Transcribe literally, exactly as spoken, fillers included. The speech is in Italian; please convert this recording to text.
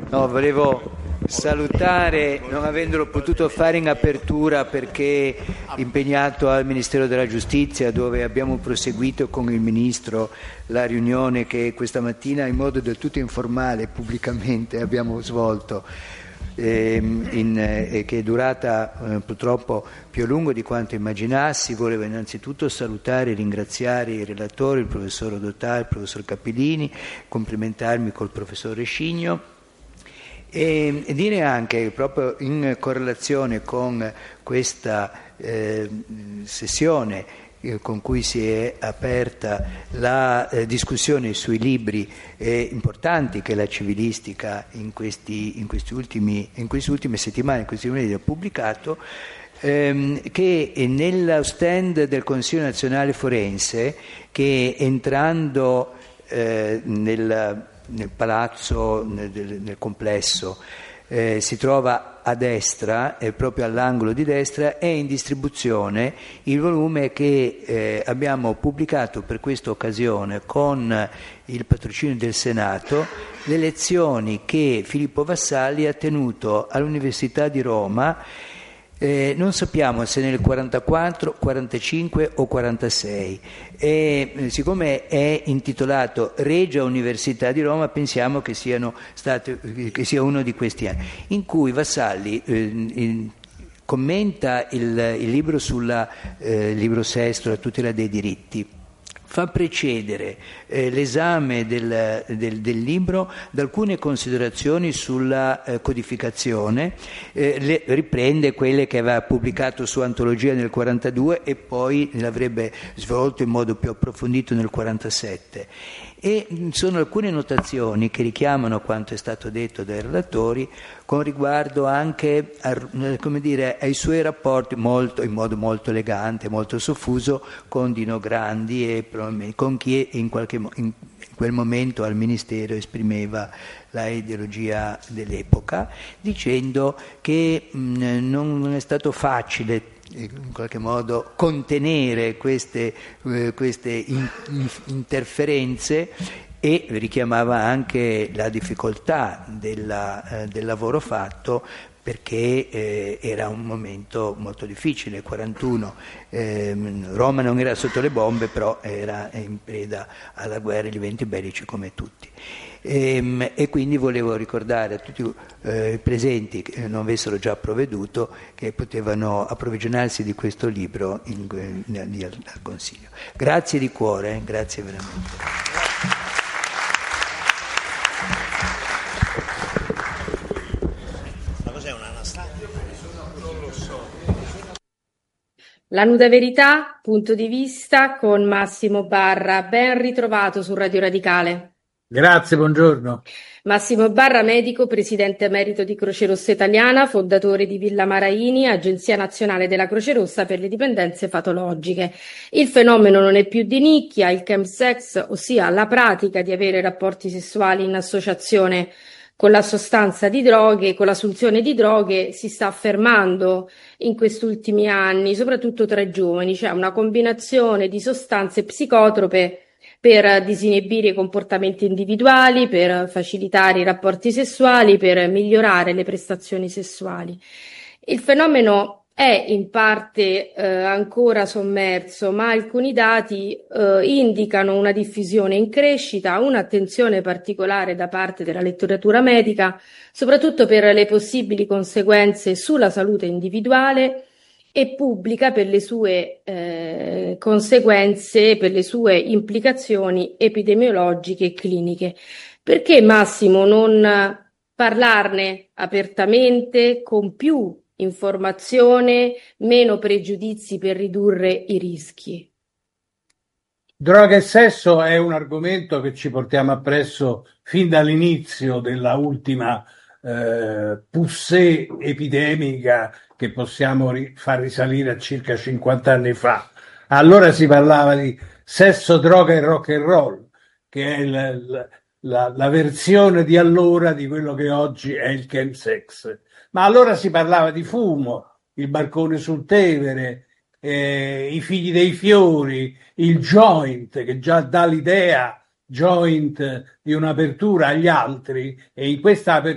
No, volevo salutare, non avendolo potuto fare in apertura perché impegnato al Ministero della Giustizia, dove abbiamo proseguito con il Ministro la riunione che questa mattina in modo del tutto informale pubblicamente abbiamo svolto, ehm, in, eh, che è durata eh, purtroppo più a lungo di quanto immaginassi. Volevo innanzitutto salutare e ringraziare i relatori, il professor Rodotà, il professor Capellini, complimentarmi col professor Rescigno e dire anche, proprio in correlazione con questa eh, sessione eh, con cui si è aperta la eh, discussione sui libri eh, importanti che la civilistica in, questi, in, questi ultimi, in queste ultime settimane, in questi mesi ha pubblicato, ehm, che nello stand del Consiglio Nazionale Forense, che entrando eh, nel nel palazzo, nel, nel complesso, eh, si trova a destra, eh, proprio all'angolo di destra, è in distribuzione il volume che eh, abbiamo pubblicato per questa occasione con il patrocinio del Senato, le lezioni che Filippo Vassalli ha tenuto all'Università di Roma. Eh, non sappiamo se nel quarantaquattro, quarantacinque o quarantasei, e eh, siccome è intitolato Regia Università di Roma, pensiamo che, siano state, che sia uno di questi anni, in cui Vassalli eh, in, commenta il, il libro sulla eh, libro sesto, la tutela dei diritti. Fa precedere eh, l'esame del, del, del libro da alcune considerazioni sulla eh, codificazione, eh, le, riprende quelle che aveva pubblicato su Antologia nel quarantadue e poi l'avrebbe svolto in modo più approfondito nel quarantasette. E sono alcune notazioni che richiamano quanto è stato detto dai relatori con riguardo anche a, come dire, ai suoi rapporti molto, in modo molto elegante, molto soffuso con Dino Grandi e con chi in, qualche, in quel momento al Ministero esprimeva la ideologia dell'epoca, dicendo che mh, non è stato facile in qualche modo contenere queste, eh, queste in, in, interferenze, e richiamava anche la difficoltà della, eh, del lavoro fatto, perché eh, era un momento molto difficile. quarantuno, eh, Roma non era sotto le bombe, però era in preda alla guerra e agli eventi bellici come tutti. E, e quindi volevo ricordare a tutti eh, i presenti che non avessero già provveduto che potevano approvvigionarsi di questo libro in, in, in, al Consiglio. Grazie di cuore, eh, grazie veramente. La nuda verità, punto di vista con Massimo Barra. Ben ritrovato su Radio Radicale. Grazie, buongiorno. Massimo Barra, medico, presidente emerito di Croce Rossa Italiana, fondatore di Villa Maraini, Agenzia Nazionale della Croce Rossa per le dipendenze patologiche. Il fenomeno non è più di nicchia, il chemsex, ossia la pratica di avere rapporti sessuali in associazione con la sostanza di droghe, con l'assunzione di droghe, si sta affermando in questi ultimi anni, soprattutto tra i giovani. C'è una combinazione di sostanze psicotrope per disinibire i comportamenti individuali, per facilitare i rapporti sessuali, per migliorare le prestazioni sessuali. Il fenomeno è in parte eh, ancora sommerso, ma alcuni dati eh, indicano una diffusione in crescita, un'attenzione particolare da parte della letteratura medica, soprattutto per le possibili conseguenze sulla salute individuale e pubblica, per le sue eh, conseguenze, per le sue implicazioni epidemiologiche e cliniche. Perché, Massimo, non parlarne apertamente, con più informazione, meno pregiudizi per ridurre i rischi? Droga e sesso è un argomento che ci portiamo appresso fin dall'inizio della ultima eh, poussée epidemica che possiamo ri- far risalire a circa cinquanta anni fa. Allora si parlava di sesso, droga e rock and roll, che è la, la, la versione di allora di quello che oggi è il chemsex. Ma allora si parlava di fumo, il barcone sul Tevere, eh, i figli dei fiori, il joint, che già dà l'idea, joint, di un'apertura agli altri, e in questa apertura